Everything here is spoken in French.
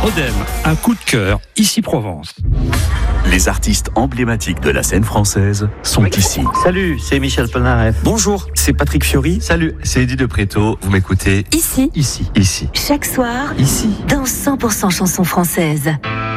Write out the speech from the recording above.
Odem, un coup de cœur, ici Provence. Les artistes emblématiques de la scène française sont ici. Salut, c'est Michel Polnareff. Bonjour, c'est Patrick Fiori. Salut, c'est Eddie de Préto. Vous m'écoutez Ici. Ici. Chaque soir. Ici. Dans 100% chansons françaises.